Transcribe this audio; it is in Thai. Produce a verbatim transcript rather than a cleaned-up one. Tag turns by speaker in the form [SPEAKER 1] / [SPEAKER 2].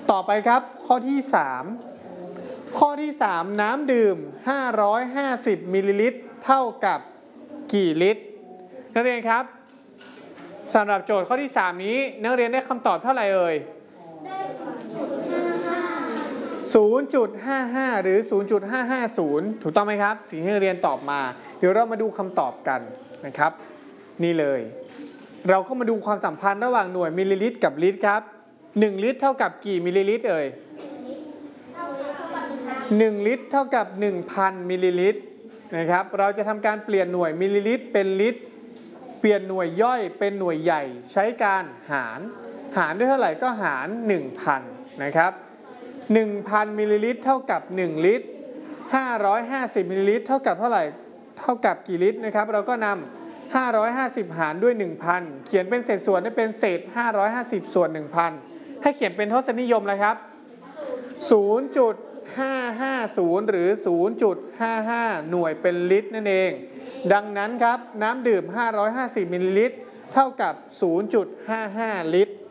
[SPEAKER 1] ต่อไปครับข้อที่สามข้อที่สามน้ำดื่มห้าร้อยห้าสิบมิลลิลิตรเท่ากับกี่ลิตรนักเรียนครับสำหรับโจทย์ข้อที่สามนี้นักเรียนได้คำตอบเท่าไหร่เอ่ย ศูนย์จุดห้าห้า หรือ ศูนย์จุดห้าห้าศูนย์ ถูกต้องไหมครับสิ่งที่นักเรียนตอบมาเดี๋ยวเรามาดูคำตอบกันนะครับนี่เลยเราก็มาดูความสัมพันธ์ระหว่างหน่วยมิลลิลิตรกับลิตรครับหนึ่งลิตรเท่ากับกี่มิลลิลิตรเอ่ยหนึ่งลิตรเท่ากับ หนึ่งพัน มิลลิลิตรนะครับเราจะทำการเปลี่ยนหน่วยมิลลิลิตรเป็นลิตรเปลี่ยนหน่วยย่อยเป็นหน่วยใหญ่ใช้การหารหารด้วยเท่าไหร่ก็หาร หนึ่งพัน นะครับหนึ่งพัน มิลลิลิตรเท่ากับหนึ่งลิตรห้าร้อยห้าสิบมิลลิลิตรเท่ากับเท่าไหร่เท่ากับกี่ลิตรนะครับเราก็นำห้าร้อยห้าสิบหารด้วย หนึ่งพัน เขียนเป็นเศษส่วนได้เป็นเศษห้าร้อยห้าสิบส่วน หนึ่งพัน ให้เขียนเป็นทศนิยมเลยครับ ศูนย์จุดห้าห้าศูนย์ หรือ ศูนย์จุดห้าห้า หน่วยเป็นลิตรนั่นเองดังนั้นครับน้ำดื่มห้าร้อยห้าสิบมิลลิลิตรเท่ากับ ศูนย์จุดห้าห้า ลิตร